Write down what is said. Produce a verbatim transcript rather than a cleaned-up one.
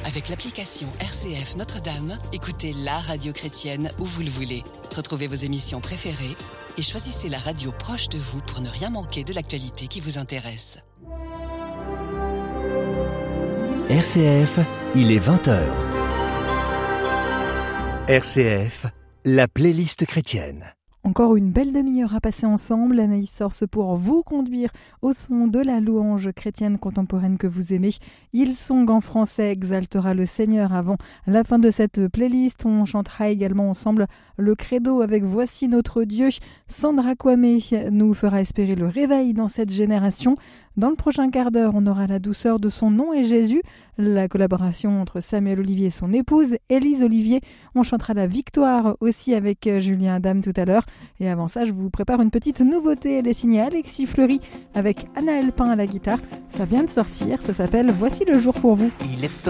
Avec l'application R C F Notre-Dame, écoutez la radio chrétienne où vous le voulez. Retrouvez vos émissions préférées et choisissez la radio proche de vous pour ne rien manquer de l'actualité qui vous intéresse. R C F, il est vingt heures. R C F, la playlist chrétienne. Encore une belle demi-heure à passer ensemble. Anaïs Sorce pour vous conduire au son de la louange chrétienne contemporaine que vous aimez. Hillsong en français exaltera le Seigneur avant la fin de cette playlist. On chantera également ensemble le credo avec Voici notre Dieu. Sandra Kwame nous fera espérer le réveil dans cette génération. Dans le prochain quart d'heure, on aura la douceur de son nom et Jésus, la collaboration entre Samuel Olivier et son épouse, Élise Olivier. On chantera la victoire aussi avec Julien Adam tout à l'heure. Et avant ça, je vous prépare une petite nouveauté. Elle est signée Alexis Fleury avec Anna Elpin à la guitare. Ça vient de sortir, ça s'appelle Voici le jour pour vous. Il est